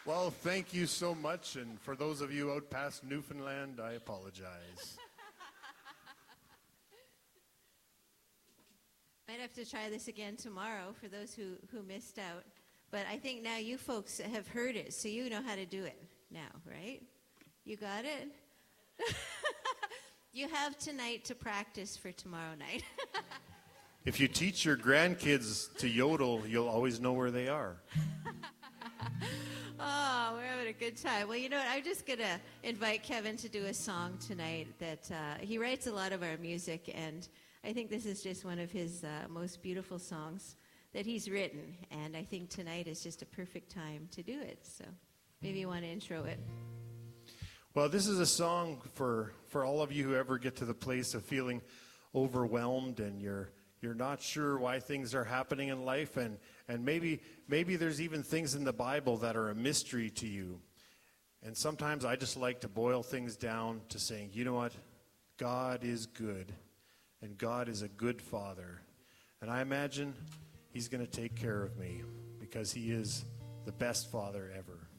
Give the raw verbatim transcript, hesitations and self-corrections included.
Well, thank you so much. And for those of you out past Newfoundland, I apologize. Might have to try this again tomorrow for those who, who missed out. But I think now you folks have heard it, so you know how to do it now, right? You got it? You have tonight to practice for tomorrow night. If you teach your grandkids to yodel, you'll always know where they are. Oh, we're having a good time. Well, you know what? I'm just going to invite Kevin to do a song tonight that uh, he writes a lot of our music, and I think this is just one of his uh, most beautiful songs that he's written, and I think tonight is just a perfect time to do it. So maybe you want to intro it. Well, this is a song for, for all of you who ever get to the place of feeling overwhelmed and you're you're not sure why things are happening in life, and, and maybe maybe there's even things in the Bible that are a mystery to you. And sometimes I just like to boil things down to saying, you know what? God is good, and God is a good Father. And I imagine He's going to take care of me because He is the best Father ever.